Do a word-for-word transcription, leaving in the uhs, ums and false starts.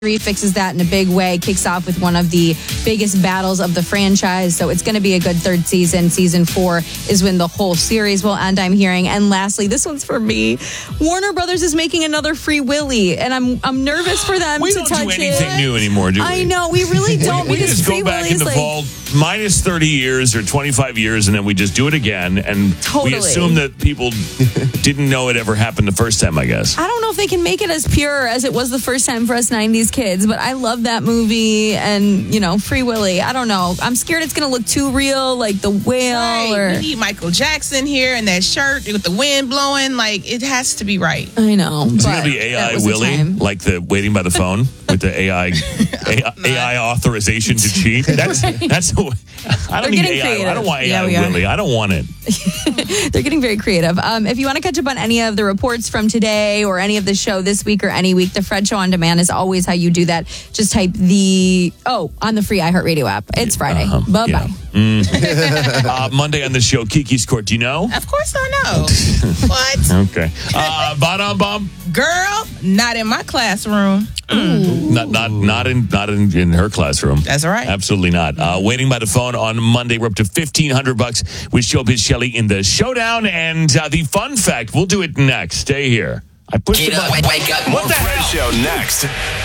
three fixes that in a big way, kicks off with one of the biggest battles of the franchise. So it's going to be a good third season. Season four is when the whole series will end, I'm hearing. And lastly, this one's for me. Warner Brothers is making another Free Willy, and I'm I'm nervous for them we to don't touch do anything it. new anymore, do we? I know, we really don't. we because just Free go back Willy's in the like, vault minus thirty years or twenty-five years, and then we just do it again. And Totally. we assume that people didn't know it ever happened the first time, I guess. I don't know if they can make it as pure as it was the first time for us nineties kids, but I love that movie and, you know, Free Willy. I don't know. I'm scared it's going to look too real, like the whale. Right. Or We need Michael Jackson here in that shirt with the wind blowing. Like, it has to be right. I know. It's but going to be A I that was the Willy, time. like the waiting by the phone with the A I A I, A I authorization to cheat. That's that's. I don't They're need getting A I. I creative. don't want Yeah, A I we are. Willy. I don't want it. They're getting very creative. Um, if you want to catch up on any of the reports from today or any of the show this week or any week, the Fred Show on Demand is always how you do that. Just type the, oh, on the free iHeartRadio app. It's Friday. Uh-huh. Bye-bye. Yeah. Mm. uh, Monday on the show, Kiki's Court. Do you know? Of course I know. What? Okay. Uh, Bottom Bomb. Girl, not in my classroom. Not not not in not in, in her classroom. That's right. Absolutely not. Uh, waiting by the phone on Monday. We're up to fifteen hundred bucks with Showbiz Shelley in the showdown, and uh, the fun fact. We'll do it next. Stay here. I pushed Get the up, button. wake up. What More the Fred hell? Show next.